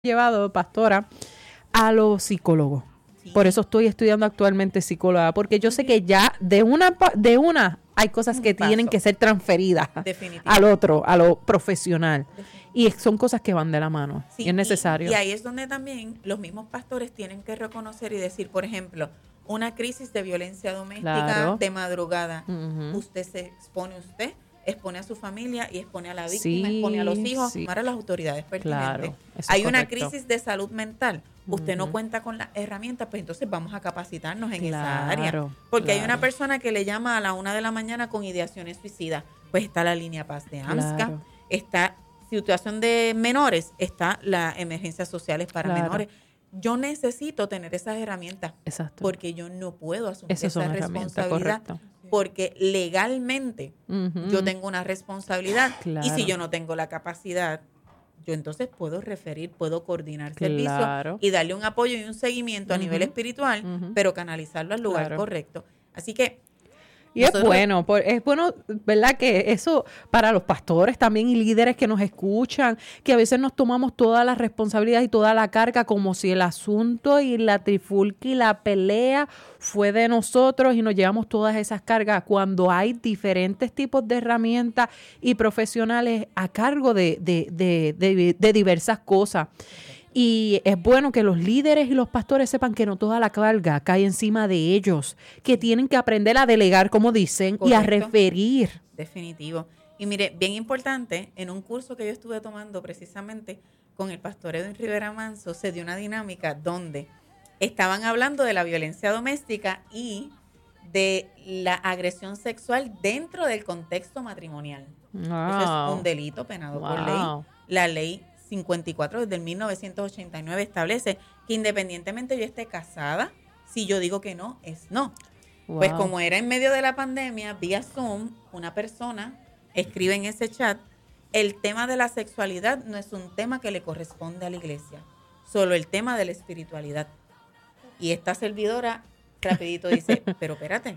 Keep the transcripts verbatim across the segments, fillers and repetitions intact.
llevado, pastora, a los psicólogos. Sí. Por eso estoy estudiando actualmente psicóloga, porque yo sé que ya de una de una hay cosas que tienen que ser transferidas al otro, a lo profesional. Y son cosas que van de la mano. Sí, y es necesario. Y, y ahí es donde también los mismos pastores tienen que reconocer y decir, por ejemplo, una crisis de violencia doméstica claro. de madrugada. Uh-huh. Usted se expone usted, expone a su familia y expone a la víctima, sí, expone a los hijos, sí. para las autoridades pertinentes. Claro, hay una crisis de salud mental. Usted uh-huh. no cuenta con las herramientas, pues entonces vamos a capacitarnos en claro, esa área. Porque claro. hay una persona que le llama a la una de la mañana con ideaciones suicidas. Pues está la línea Paz de AMSCA, claro. está situación de menores, está la emergencias sociales para claro. menores. Yo necesito tener esas herramientas. Exacto. Porque yo no puedo asumir Esas esa responsabilidad. Correcto. Porque legalmente uh-huh. yo tengo una responsabilidad. Claro. Y si yo no tengo la capacidad, yo entonces puedo referir, puedo coordinar claro. servicios y darle un apoyo y un seguimiento uh-huh. a nivel espiritual, uh-huh. pero canalizarlo al lugar claro. correcto. Así que Y Nosotros, es bueno, es bueno, ¿verdad? Que eso para los pastores también y líderes que nos escuchan, que a veces nos tomamos toda la responsabilidad y toda la carga como si el asunto y la trifulca y la pelea fue de nosotros y nos llevamos todas esas cargas cuando hay diferentes tipos de herramientas y profesionales a cargo de, de, de, de, de diversas cosas. Y es bueno que los líderes y los pastores sepan que no toda la carga cae encima de ellos, que tienen que aprender a delegar, como dicen, correcto. Y a referir. Definitivo. Y mire, bien importante, en un curso que yo estuve tomando precisamente con el pastor Edwin Rivera Manso, se dio una dinámica donde estaban hablando de la violencia doméstica y de la agresión sexual dentro del contexto matrimonial. Wow. Eso es un delito penado wow. por ley. La ley cincuenta y cuatro desde el mil novecientos ochenta y nueve establece que independientemente yo esté casada, si yo digo que no, es no. Wow. Pues como era en medio de la pandemia, vía Zoom, una persona escribe en ese chat, el tema de la sexualidad no es un tema que le corresponde a la iglesia, solo el tema de la espiritualidad. Y esta servidora rapidito dice, pero espérate,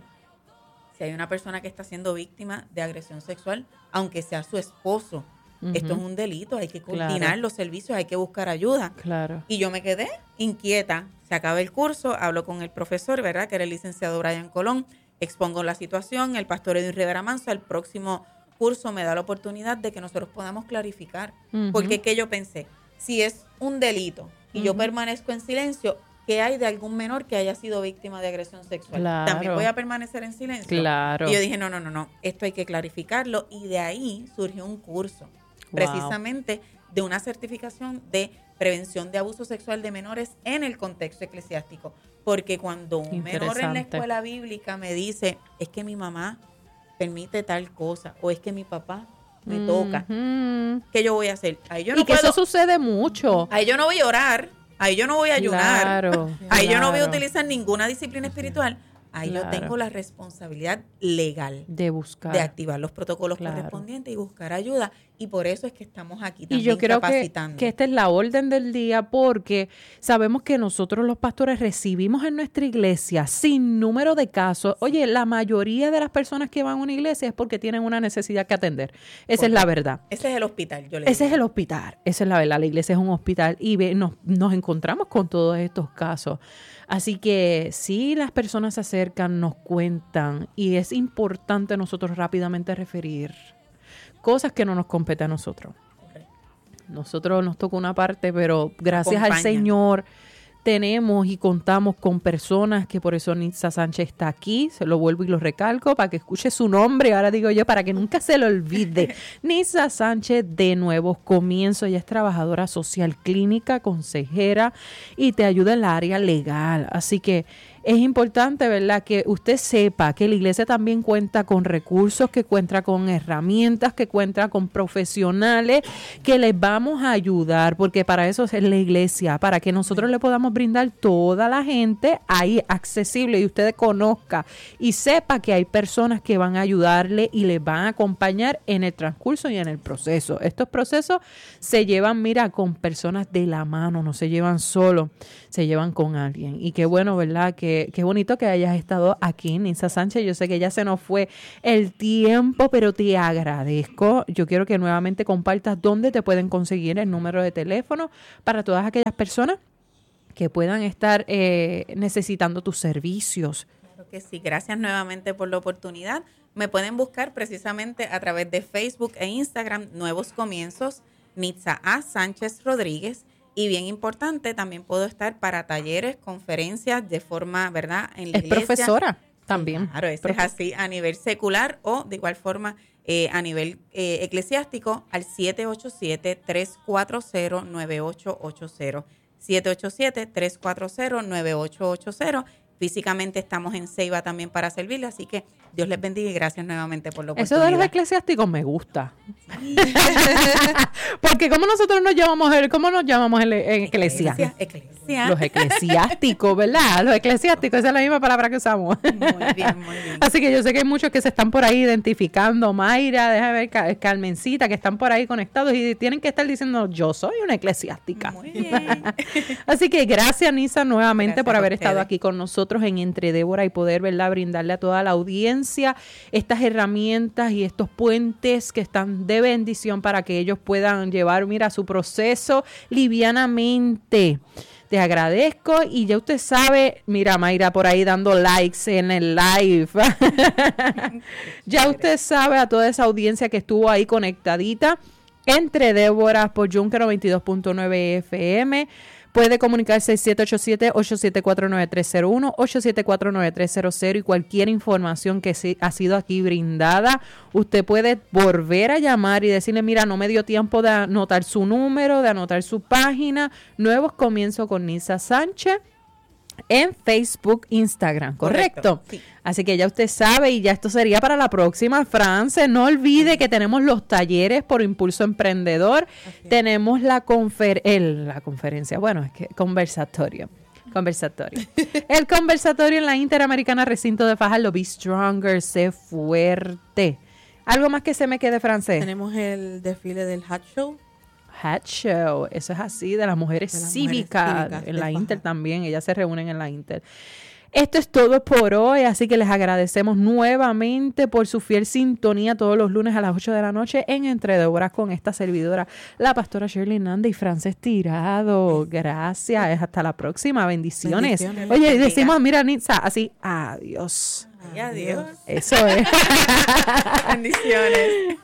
si hay una persona que está siendo víctima de agresión sexual, aunque sea su esposo, Uh-huh. esto es un delito, hay que coordinar claro. los servicios, hay que buscar ayuda. Claro. Y yo me quedé inquieta. Se acaba el curso, hablo con el profesor, ¿verdad? Que era el licenciado Brian Colón, expongo la situación, el pastor Edwin Rivera Manso, el próximo curso me da la oportunidad de que nosotros podamos clarificar. Uh-huh. Porque que yo pensé, si es un delito y uh-huh. yo permanezco en silencio, ¿qué hay de algún menor que haya sido víctima de agresión sexual? Claro. ¿También voy a permanecer en silencio? Claro. Y yo dije, no, no, no, no, esto hay que clarificarlo. Y de ahí surgió un curso. Wow. Precisamente de una certificación de prevención de abuso sexual de menores en el contexto eclesiástico. Porque cuando un menor en la escuela bíblica me dice, es que mi mamá permite tal cosa, o es que mi papá me mm-hmm. toca, ¿qué yo voy a hacer? Ahí yo no y que puedo, eso sucede mucho. Ahí yo no voy a orar, ahí yo no voy a ayunar, claro, ahí claro. yo no voy a utilizar ninguna disciplina espiritual. Ahí claro. yo tengo la responsabilidad legal de buscar, de activar los protocolos claro. correspondientes y buscar ayuda. Y por eso es que estamos aquí también y yo creo capacitando. Que, que esta es la orden del día, porque sabemos que nosotros los pastores recibimos en nuestra iglesia sin número de casos. Oye, la mayoría de las personas que van a una iglesia es porque tienen una necesidad que atender. Esa Correcto. Es la verdad. Ese es el hospital. Yo le Ese digo. es el hospital. Esa es la verdad. La iglesia es un hospital y ve, nos, nos encontramos con todos estos casos. Así que si las personas se acercan, nos cuentan y es importante nosotros rápidamente referir cosas que no nos competen a nosotros. Nosotros nos toca una parte, pero gracias Acompaña. Al Señor tenemos y contamos con personas que por eso Nitza Sánchez está aquí, se lo vuelvo y lo recalco para que escuche su nombre, ahora digo yo, para que nunca se lo olvide. Nitza Sánchez de Nuevos Comienzos, ella es trabajadora social clínica, consejera y te ayuda en la área legal, así que es importante, ¿verdad?, que usted sepa que la iglesia también cuenta con recursos, que cuenta con herramientas, que cuenta con profesionales que les vamos a ayudar, porque para eso es la iglesia, para que nosotros le podamos brindar toda la gente ahí accesible y usted conozca y sepa que hay personas que van a ayudarle y le van a acompañar en el transcurso y en el proceso. Estos procesos se llevan, mira, con personas de la mano, no se llevan solo, se llevan con alguien. Y qué bueno, ¿verdad?, que que qué bonito que hayas estado aquí, Nitza Sánchez. Yo sé que ya se nos fue el tiempo, pero te agradezco. Yo quiero que nuevamente compartas dónde te pueden conseguir el número de teléfono para todas aquellas personas que puedan estar eh, necesitando tus servicios. Claro que sí. Gracias nuevamente por la oportunidad. Me pueden buscar precisamente a través de Facebook e Instagram, Nuevos Comienzos, Nitza A. Sánchez Rodríguez. Y bien importante, también puedo estar para talleres, conferencias de forma, ¿verdad? En la es iglesia. Profesora también. Claro, eso es así a nivel secular o de igual forma eh, a nivel eh, eclesiástico al siete ocho siete, tres cuatro cero, nueve ocho ocho cero. siete ocho siete, tres cuatro cero, nueve ocho ocho cero. Físicamente estamos en Ceiba también para servirle, así que Dios les bendiga y gracias nuevamente por la oportunidad. Eso de los eclesiásticos me gusta. Porque ¿cómo nosotros nos llamamos, ¿cómo nos llamamos en, en eclesia? Eclesia. Los eclesiásticos, ¿verdad? Los eclesiásticos, esa es la misma palabra que usamos. Muy bien, muy bien. Así que yo sé que hay muchos que se están por ahí identificando, Mayra, déjame ver, Carmencita, que están por ahí conectados y tienen que estar diciendo, yo soy una eclesiástica. Muy bien. Así que gracias, Nitza, nuevamente Gracias por haber a estado aquí con nosotros en Entre Débora y poder, ¿verdad?, brindarle a toda la audiencia estas herramientas y estos puentes que están de bendición para que ellos puedan llevar, mira, su proceso livianamente. Te agradezco y ya usted sabe, mira, Mayra por ahí dando likes en el live. Ya usted sabe, a toda esa audiencia que estuvo ahí conectadita, Entre Débora por Junker noventa y dos punto nueve F M. Puede comunicarse siete ocho siete, ocho siete cuatro, nueve tres cero uno, ocho siete cuatro, nueve tres cero cero y cualquier información que se, ha sido aquí brindada, usted puede volver a llamar y decirle, mira, no me dio tiempo de anotar su número, de anotar su página. Nuevos Comienzos con Nitza Sánchez en Facebook, Instagram, ¿correcto? Correcto, sí. Así que ya usted sabe y ya esto sería para la próxima, France. No olvide que tenemos los talleres por Impulso Emprendedor. Okay. Tenemos la, confer el, la conferencia, bueno, es que conversatorio. Conversatorio. El conversatorio en la Interamericana Recinto de Fajardo. Be Stronger, sé fuerte. ¿Algo más que se me quede, francés? Tenemos el desfile del Hat Show. Hat Show, eso es así, de las mujeres de las cívicas, mujeres cívicas en la Fajardo. Inter también, ellas se reúnen en la Inter. Esto es todo por hoy, así que les agradecemos nuevamente por su fiel sintonía todos los lunes a las ocho de la noche en Entre Débora con esta servidora, la pastora Shirley Nanda y Frances Tirado. Gracias, hasta la próxima, bendiciones. Bendiciones. Oye, y decimos, mira, Nitza, así, adiós. Ay, adiós. Eso es. Bendiciones.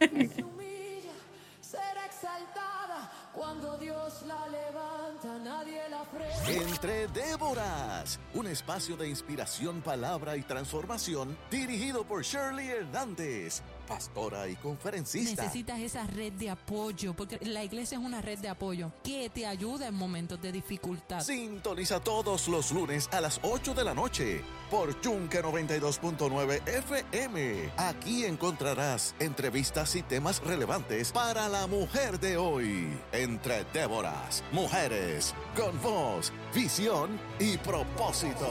Será exaltada cuando Dios la levanta, nadie la frena. Entre Déboras, un espacio de inspiración, palabra y transformación dirigido por Shirley Hernández, pastora y conferencista. Necesitas esa red de apoyo, porque la iglesia es una red de apoyo que te ayuda en momentos de dificultad. Sintoniza todos los lunes a las ocho de la noche por Junker noventa y dos punto nueve F M. Aquí encontrarás entrevistas y temas relevantes para la mujer de hoy. Entre Déboras, mujeres con voz, visión y propósito.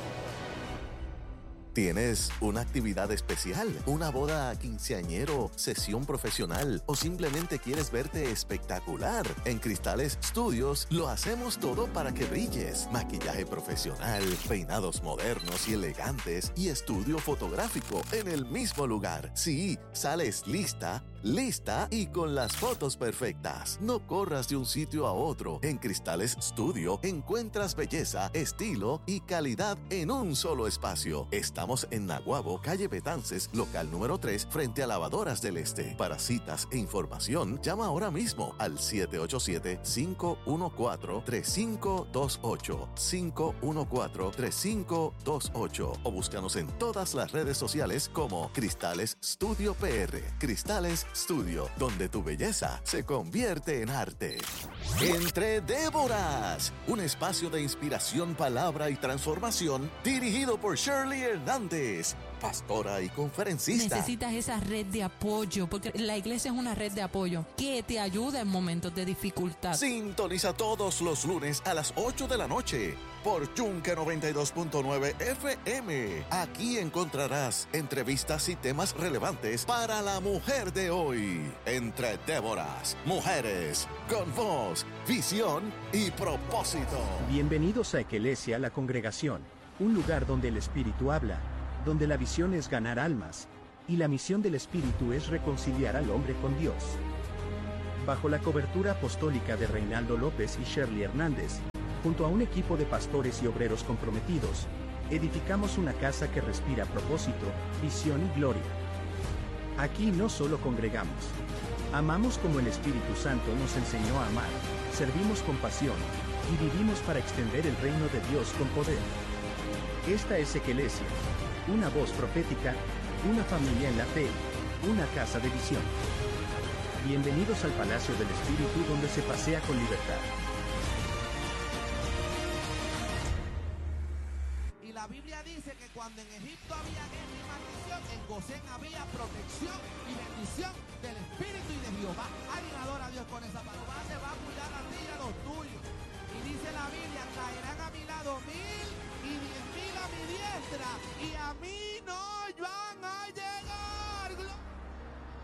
¿Tienes una actividad especial? ¿Una boda quinceañero, sesión profesional o simplemente quieres verte espectacular? En Cristales Studios lo hacemos todo para que brilles. Maquillaje profesional, peinados modernos y elegantes y estudio fotográfico en el mismo lugar. Sí, sales lista, lista y con las fotos perfectas. No corras de un sitio a otro. En Cristales Studio encuentras belleza, estilo y calidad en un solo espacio. Estamos en Naguabo, calle Betances, local número tres, frente a Lavadoras del Este. Para citas e información, llama ahora mismo al siete ocho siete, cinco uno cuatro, tres cinco dos ocho, cinco uno cuatro, tres cinco dos ocho o búscanos en todas las redes sociales como Cristales Studio P R. Cristales Studio, donde tu belleza se convierte en arte. Entre Déboras, un espacio de inspiración, palabra y transformación dirigido por Shirley Hernández, pastora y conferencista. Necesitas esa red de apoyo, porque la iglesia es una red de apoyo que te ayuda en momentos de dificultad. Sintoniza todos los lunes a las ocho de la noche por Junker noventa y dos punto nueve F M. Aquí encontrarás entrevistas y temas relevantes para la mujer de hoy. Entre Déboras, mujeres con voz, visión y propósito. Bienvenidos a Eclesia La Congregación, Un lugar donde el Espíritu habla, donde la visión es ganar almas, y la misión del Espíritu es reconciliar al hombre con Dios. Bajo la cobertura apostólica de Reinaldo López y Shirley Hernández, junto a un equipo de pastores y obreros comprometidos, edificamos una casa que respira propósito, visión y gloria. Aquí no solo congregamos, amamos como el Espíritu Santo nos enseñó a amar, servimos con pasión, y vivimos para extender el reino de Dios con poder. Esta es Eclesia, una voz profética, una familia en la fe, una casa de visión. Bienvenidos al Palacio del Espíritu donde se pasea con libertad. Y la Biblia dice que cuando en Egipto había guerra y maldición, en Gosén había protección y bendición del Espíritu y de Jehová. Alguien adora a Dios con esa palabra. Se va a cuidar a ti y a los tuyos. Y dice la Biblia, caerán a mi lado mil y diez mil a mi diestra, y a mí no van a llegar.